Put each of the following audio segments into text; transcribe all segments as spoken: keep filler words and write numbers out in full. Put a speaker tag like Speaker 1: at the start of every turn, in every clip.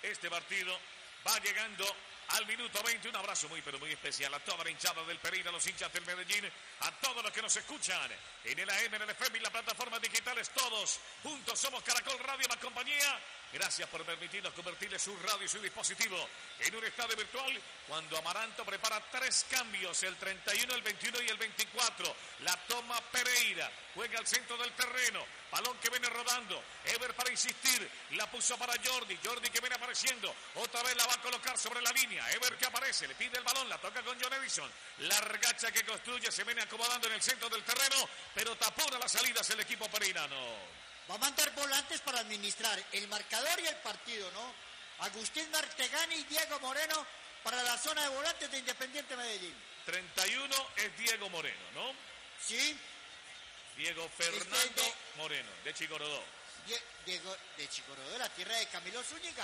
Speaker 1: este partido. Va llegando al minuto veinte. Un abrazo muy pero muy especial a toda la hinchada del Pereira, a los hinchas del Medellín, a todos los que nos escuchan en el A M, en el F M y las plataformas digitales. Todos juntos somos Caracol Radio, la compañía. Gracias por permitirnos convertirle su radio y su dispositivo en un estadio virtual, cuando Amaranto prepara tres cambios, el treinta y uno, el veintiuno y el veinticuatro. La toma Pereira, juega al centro del terreno, balón que viene rodando, Ever para insistir, la puso para Jordi, Jordi que viene apareciendo, otra vez la va a colocar sobre la línea, Ever que aparece, le pide el balón, la toca con John Edison, la regacha que construye, se viene acomodando en el centro del terreno, pero tapona las salidas el equipo pereirano.
Speaker 2: Va a mandar volantes para administrar el marcador y el partido, ¿no? Agustín Martegani y Diego Moreno para la zona de volantes de Independiente Medellín.
Speaker 1: treinta y uno es Diego Moreno, ¿no?
Speaker 2: Sí.
Speaker 1: Diego Fernando este de, Moreno, de Chicorodó.
Speaker 2: Die, Diego de Chicorodó, de la tierra de Camilo Zúñiga.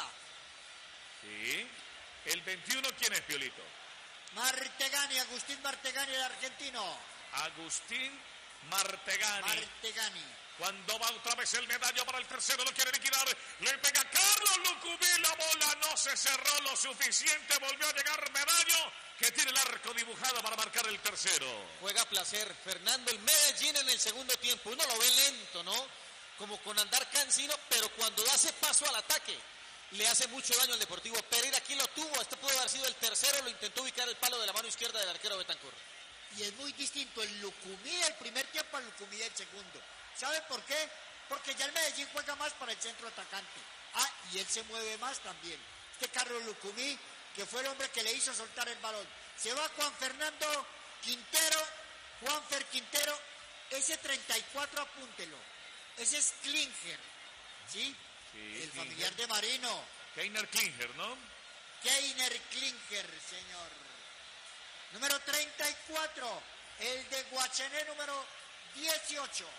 Speaker 1: Sí. El veintiuno, ¿quién es, Piolito?
Speaker 2: Martegani, Agustín Martegani, el argentino.
Speaker 1: Agustín Martegani.
Speaker 2: Martegani.
Speaker 1: Cuando va otra vez el medallo para el tercero, lo quiere liquidar, le pega Carlos Lucumí, la bola no se cerró lo suficiente, volvió a llegar Medallo, que tiene el arco dibujado para marcar el tercero.
Speaker 3: Juega a placer, Fernando, el Medellín en el segundo tiempo, uno lo ve lento, ¿no? Como con andar cansino, pero cuando hace paso al ataque, le hace mucho daño al Deportivo Pereira. Aquí lo tuvo, este pudo haber sido el tercero, lo intentó ubicar el palo de la mano izquierda del arquero Betancur.
Speaker 2: Y es muy distinto el Lucumí del primer tiempo al Lucumí del segundo. ¿Sabe por qué? Porque ya el Medellín juega más para el centro atacante. Ah, y él se mueve más también. Este Carlos Lucumí, que fue el hombre que le hizo soltar el balón. Se va Juan Fernando Quintero, Juanfer Quintero, ese treinta y cuatro, apúntelo. Ese es Klinger, ¿sí?
Speaker 1: Sí,
Speaker 2: el
Speaker 1: Klinger.
Speaker 2: Familiar de Marino.
Speaker 1: Keiner Klinger, ¿no?
Speaker 2: Keiner Klinger, señor. Número treinta y cuatro, el de Guachené, número dieciocho.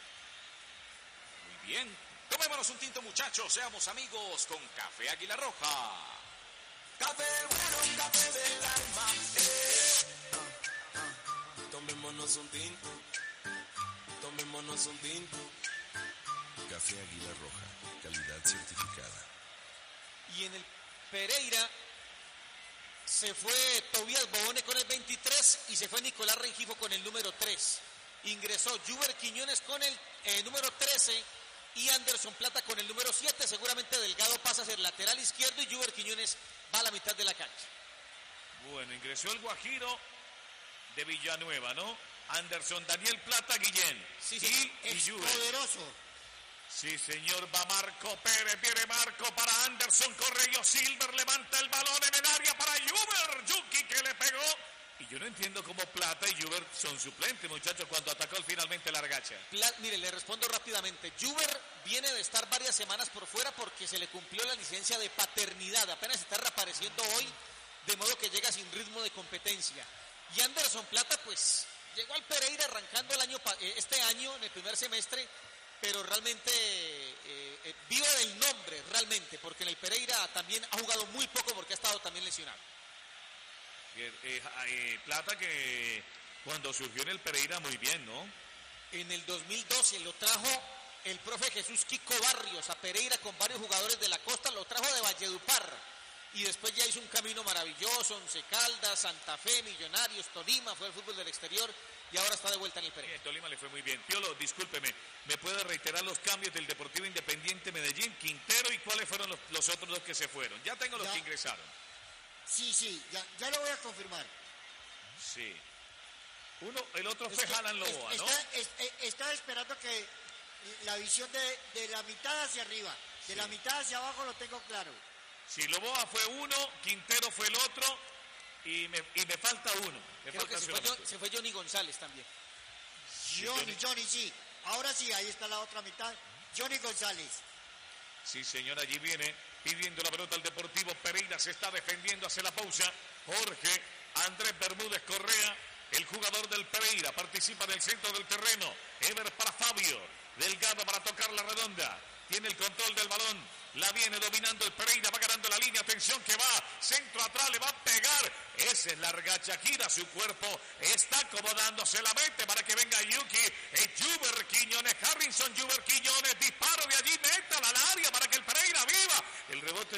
Speaker 4: Muy bien, tomémonos un tinto, muchachos, seamos amigos con Café Águila Roja.
Speaker 5: Café bueno, café del alma, eh. ah, ah. Tomémonos un tinto, tomémonos un tinto.
Speaker 6: Café Águila Roja, calidad certificada.
Speaker 3: Y en el Pereira se fue Tobías Bobone con el veintitrés y se fue Nicolás Rengifo con el número tres. Ingresó Juber Quiñones con el eh, número trece y Anderson Plata con el número siete. Seguramente Delgado pasa a ser lateral izquierdo y Juber Quiñones va a la mitad de la cancha.
Speaker 1: Bueno, ingresó el Guajiro de Villanueva, ¿no? Anderson, Daniel Plata, Guillén.
Speaker 3: Sí, sí,
Speaker 1: y,
Speaker 2: es
Speaker 1: y Juber.
Speaker 2: poderoso.
Speaker 1: Sí, señor, va Marco Pérez, viene Marco para Anderson, Correio Silver, levanta el balón en el área para Juber, Yuki que le pegó. Y yo no entiendo cómo Plata y Juber son suplentes, muchachos, cuando atacó finalmente la Argacha.
Speaker 3: Pla- mire, le respondo rápidamente. Juber viene de estar varias semanas por fuera porque se le cumplió la licencia de paternidad, apenas está reapareciendo hoy, de modo que llega sin ritmo de competencia. Y Anderson Plata, pues, llegó al Pereira arrancando el año, este año, en el primer semestre, pero realmente eh, eh, vive del nombre, realmente, porque en el Pereira también ha jugado muy poco porque ha estado también lesionado.
Speaker 1: Eh, eh, eh, Plata que cuando surgió en el Pereira muy bien, ¿no?
Speaker 3: En el dos mil doce lo trajo el profe Jesús Kiko Barrios a Pereira con varios jugadores de la costa, lo trajo de Valledupar y después ya hizo un camino maravilloso, Once Caldas, Santa Fe, Millonarios, Tolima, fue al fútbol del exterior y ahora está de vuelta en el Pereira.
Speaker 1: En Tolima le fue muy bien. Piolo, discúlpeme, ¿me puede reiterar los cambios del Deportivo Independiente Medellín, Quintero y cuáles fueron los, los otros dos que se fueron? Ya tengo los
Speaker 2: Ya.
Speaker 1: que ingresaron.
Speaker 2: Sí, sí, ya, ya lo voy a confirmar.
Speaker 1: Sí. Uno, el otro fue
Speaker 2: Es que
Speaker 1: Jalan Loboa,
Speaker 2: es-
Speaker 1: ¿no?
Speaker 2: está- es- eh, estaba esperando que la visión de, de la mitad hacia arriba, de
Speaker 1: Sí.
Speaker 2: la mitad hacia abajo lo tengo claro.
Speaker 1: Sí, Loboa fue uno, Quintero fue el otro y me, y me falta uno. Me
Speaker 3: Creo
Speaker 1: falta
Speaker 3: que se fue,
Speaker 1: solamente.
Speaker 3: Jo- se fue Johnny González también.
Speaker 2: Johnny,
Speaker 1: Johnny.
Speaker 2: Johnny, sí. Ahora sí, ahí está la otra mitad. Johnny González.
Speaker 1: Sí, señor, allí viene pidiendo la pelota al Deportivo Pereira, se está defendiendo, hace la pausa. Jorge Andrés Bermúdez Correa, el jugador del Pereira, participa en el centro del terreno. Ever para Fabio, Delgado para tocar la redonda, tiene el control del balón, la viene dominando el Pereira, va ganando la línea, atención que va, centro atrás, le va a pegar, esa es la Argacha, gira su cuerpo, está acomodándose la mente para que venga Yuki, es Juber Quiñones, Harrison Juber Quiñones, disparo de allí, métala al área para que el Pereira viva, el rebote